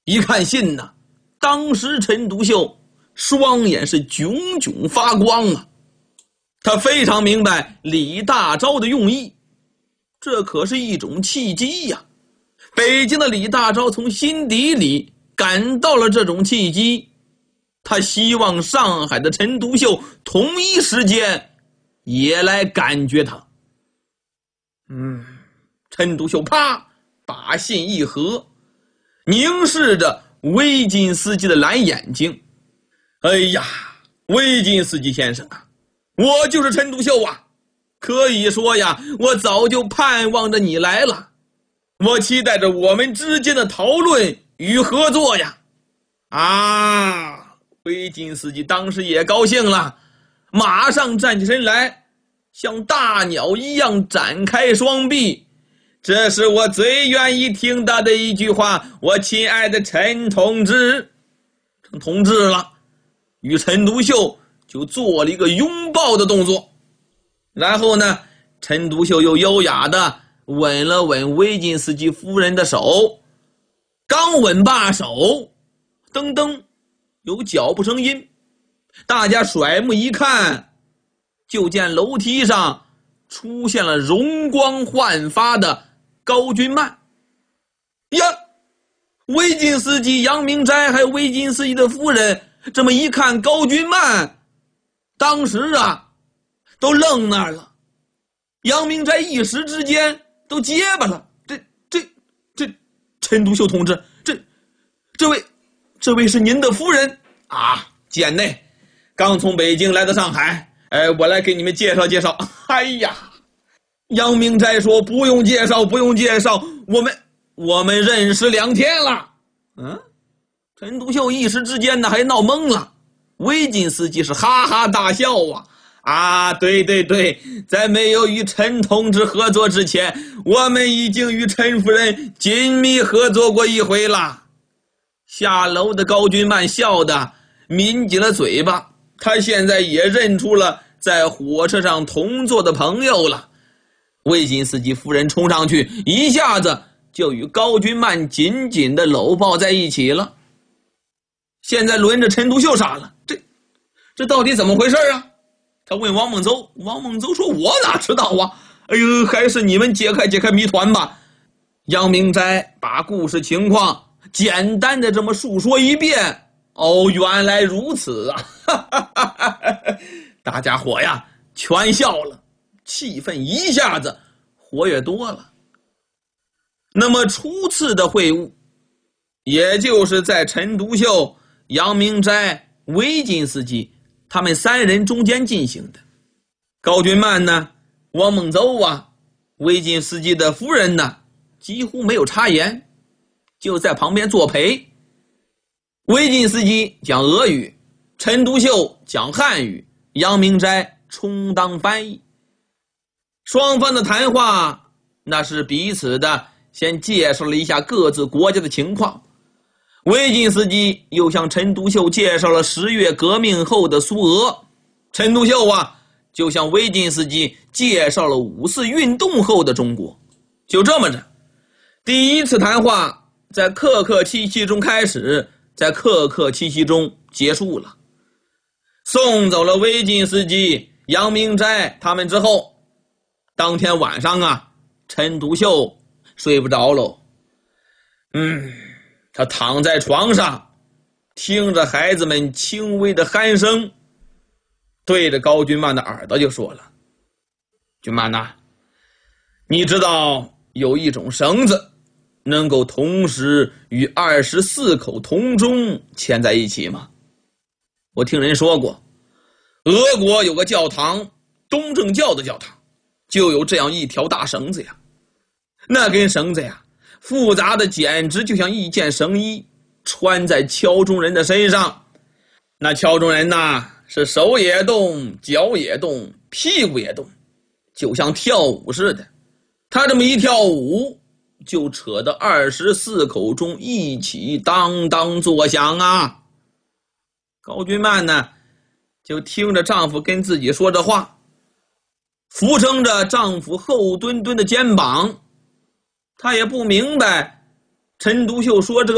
一看信呢，当时陈独秀双眼是炯炯发光啊！他非常明白李大钊的用意，这可是一种契机呀！北京的李大钊从心底里感到了这种契机，他希望上海的陈独秀同一时间也来感觉他。陈独秀啪把信一合，凝视着维金斯基的蓝眼睛。哎呀，维金斯基先生啊，我就是陈独秀啊！可以说呀，我早就盼望着你来了，我期待着我们之间的讨论与合作呀！维金斯基当时也高兴了，马上站起身来，像大鸟一样展开双臂。这是我最愿意听到的一句话，我亲爱的陈同志。陈同志了，与陈独秀就做了一个拥抱的动作。然后呢，陈独秀又优雅地吻了吻维金斯基夫人的手。刚吻罢手，噔噔有脚步声音，大家甩目一看，就见楼梯上出现了容光焕发的高君曼。呀，维金斯基、杨明斋还有维金斯基的夫人这么一看高君曼，当时都愣那儿了。杨明斋一时之间都结巴了，这陈独秀同志，这位是您的夫人啊？贱内刚从北京来到上海，我来给你们介绍介绍。哎呀，杨明斋说不用介绍，我们认识2天了。陈独秀一时之间呢还闹懵了。维金斯基是哈哈大笑啊！对，在没有与陈同志合作之前，我们已经与陈夫人紧密合作过一回了。下楼的高君曼笑得抿紧了嘴巴，他现在也认出了在火车上同坐的朋友了。维金斯基夫人冲上去，一下子就与高君曼紧紧地搂抱在一起了。现在轮着陈独秀傻了，这到底怎么回事啊？他问王孟邹，王孟邹说我哪知道啊？还是你们解开谜团吧。杨明斋把故事情况简单的这么述说一遍。原来如此啊！大家伙呀全笑了，气氛一下子活跃多了。那么初次的会晤，也就是在陈独秀、杨明斋、维金斯基他们3人中间进行的。高君曼呢，王孟邹维金斯基的夫人呢，几乎没有插言，就在旁边作陪。维金斯基讲俄语，陈独秀讲汉语，杨明斋充当翻译。双方的谈话那是彼此的先介绍了一下各自国家的情况。维金斯基又向陈独秀介绍了10月革命后的苏俄，陈独秀就向维金斯基介绍了5四运动后的中国。就这么着，第一次谈话在客客气气中开始，在客客气气中结束了。送走了维金斯基、杨明斋他们之后，当天晚上陈独秀睡不着喽。他躺在床上，听着孩子们轻微的鼾声，对着高君曼的耳朵就说了：“君曼你知道有一种绳子能够同时与24口铜钟牵在一起吗？我听人说过，俄国有个教堂，东正教的教堂，就有这样一条大绳子呀。那根绳子复杂的简直就像一件绳衣，穿在敲钟人的身上。那敲钟人是手也动，脚也动，屁股也动，就像跳舞似的。他这么一跳舞，就扯得24口钟一起当当作响啊。高君曼就听着丈夫跟自己说着话，扶撑着丈夫厚墩墩的肩膀。她也不明白陈独秀说这个